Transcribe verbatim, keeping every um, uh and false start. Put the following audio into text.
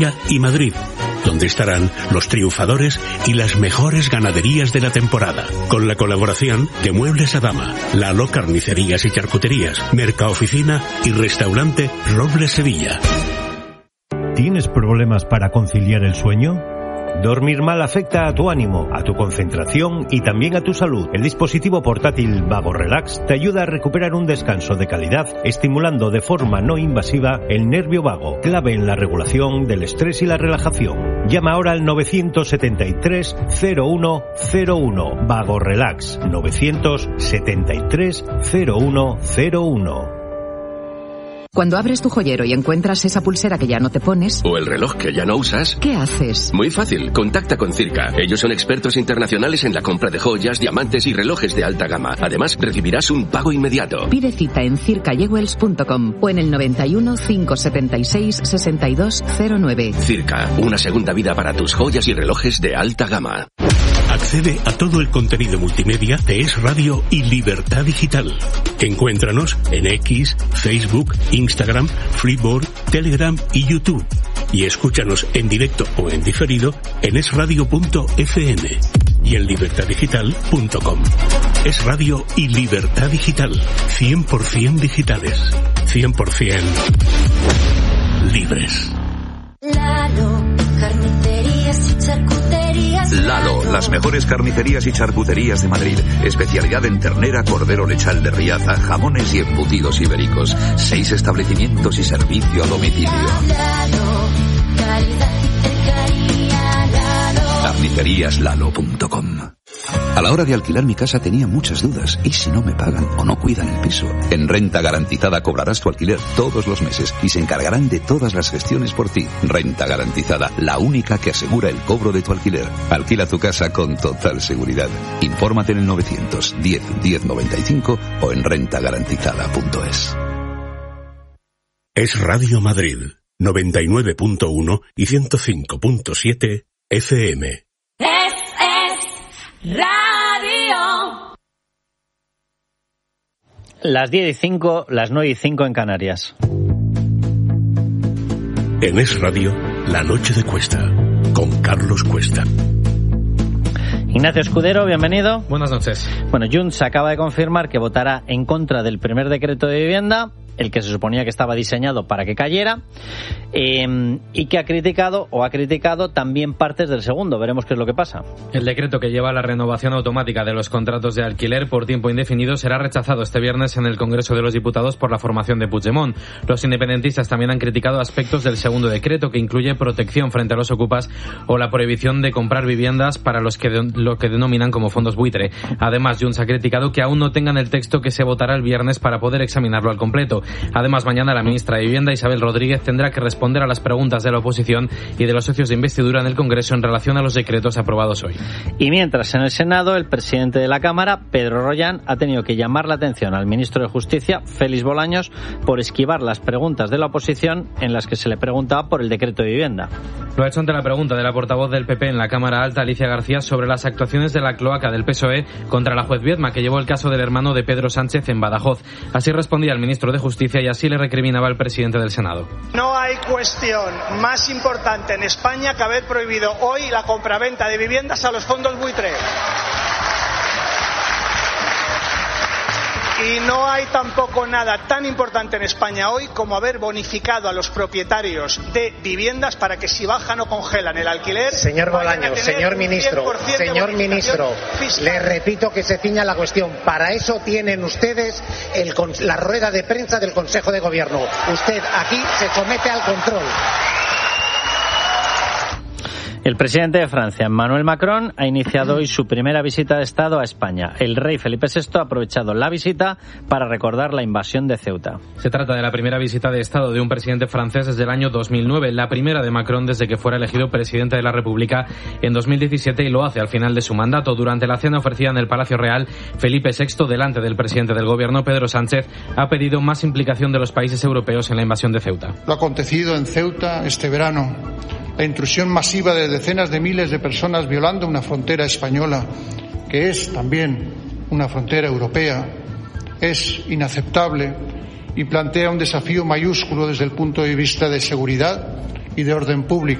y Madrid, donde estarán los triunfadores y las mejores ganaderías de la temporada, con la colaboración de Muebles Adama, Lalo Carnicerías y Charcuterías, Mercaoficina y Restaurante Robles Sevilla. ¿Tienes problemas para conciliar el sueño? Dormir mal afecta a tu ánimo, a tu concentración y también a tu salud. El dispositivo portátil Vago Relax te ayuda a recuperar un descanso de calidad, estimulando de forma no invasiva el nervio vago, clave en la regulación del estrés y la relajación. Llama ahora al nueve siete tres, cero uno cero uno. Vago Relax, nueve siete tres, cero uno cero uno. Cuando abres tu joyero y encuentras esa pulsera que ya no te pones... O el reloj que ya no usas... ¿Qué haces? Muy fácil, contacta con Circa. Ellos son expertos internacionales en la compra de joyas, diamantes y relojes de alta gama. Además, recibirás un pago inmediato. Pide cita en circa jewels punto com o en el noventa y uno, cinco setenta y seis, sesenta y dos cero nueve. Circa, una segunda vida para tus joyas y relojes de alta gama. Accede a todo el contenido multimedia de Es Radio y Libertad Digital. Encuéntranos en X, Facebook, Instagram, Freeboard, Telegram y YouTube. Y escúchanos en directo o en diferido en es radio punto efe eme y en libertad digital punto com. Es Radio y Libertad Digital. cien por ciento digitales. cien por ciento libres. Lalo, carnicerías y charcuterías. Lalo, las mejores carnicerías y charcuterías de Madrid. Especialidad en ternera, cordero lechal de Riaza, jamones y embutidos ibéricos. Seis establecimientos y servicio a domicilio. Lalo, calidad y cercanía. Lalo. carnicerías lalo punto com. A la hora de alquilar mi casa tenía muchas dudas. ¿Y si no me pagan o no cuidan el piso? En Renta Garantizada cobrarás tu alquiler todos los meses y se encargarán de todas las gestiones por ti. Renta Garantizada, la única que asegura el cobro de tu alquiler. Alquila tu casa con total seguridad. Infórmate en el novecientos diez, diez noventa y cinco o en renta garantizada punto es. Es Radio Madrid, noventa y nueve punto uno y ciento cinco punto siete efe eme. Radio. Las diez y cinco, las nueve y cinco en Canarias. En Es Radio, La Noche de Cuesta, con Carlos Cuesta. Ignacio Escudero, bienvenido. Buenas noches. Bueno, Junts acaba de confirmar que votará en contra del primer decreto de vivienda, el que se suponía que estaba diseñado para que cayera, eh, y que ha criticado o ha criticado también partes del segundo. Veremos qué es lo que pasa. El decreto que lleva a la renovación automática de los contratos de alquiler por tiempo indefinido será rechazado este viernes en el Congreso de los Diputados por la formación de Puigdemont. Los independentistas también han criticado aspectos del segundo decreto, que incluye protección frente a los ocupas o la prohibición de comprar viviendas para los que de, lo que denominan como fondos buitre. Además, Junts ha criticado que aún no tengan el texto que se votará el viernes para poder examinarlo al completo. Además, mañana la ministra de Vivienda, Isabel Rodríguez, tendrá que responder a las preguntas de la oposición y de los socios de investidura en el Congreso en relación a los decretos aprobados hoy. Y mientras, en el Senado, el presidente de la Cámara, Pedro Rollán, ha tenido que llamar la atención al ministro de Justicia, Félix Bolaños, por esquivar las preguntas de la oposición en las que se le preguntaba por el decreto de vivienda. Lo ha hecho ante la pregunta de la portavoz del P P en la Cámara Alta, Alicia García, sobre las actuaciones de la cloaca del P S O E contra la juez Viedma, que llevó el caso del hermano de Pedro Sánchez en Badajoz. Así respondía el ministro de Justicia y así le recriminaba al presidente del Senado. No hay cuestión más importante en España que haber prohibido hoy la compraventa de viviendas a los fondos buitre. Y no hay tampoco nada tan importante en España hoy como haber bonificado a los propietarios de viviendas para que si bajan o congelan el alquiler... Señor Bolaños, señor ministro, señor ministro, le repito que se ciña la cuestión. Para eso tienen ustedes el, la rueda de prensa del Consejo de Gobierno. Usted aquí se somete al control. El presidente de Francia, Emmanuel Macron, ha iniciado hoy su primera visita de Estado a España. El rey Felipe sexto ha aprovechado la visita para recordar la invasión de Ceuta. Se trata de la primera visita de Estado de un presidente francés desde el año dos mil nueve, la primera de Macron desde que fuera elegido presidente de la República en dos mil diecisiete, y lo hace al final de su mandato. Durante la cena ofrecida en el Palacio Real, Felipe sexto, delante del presidente del Gobierno, Pedro Sánchez, ha pedido más implicación de los países europeos en la invasión de Ceuta. Lo acontecido en Ceuta este verano, la intrusión masiva de decenas de miles de personas violando una frontera española, que es también una frontera europea, es inaceptable y plantea un desafío mayúsculo desde el punto de vista de seguridad, y de orden público.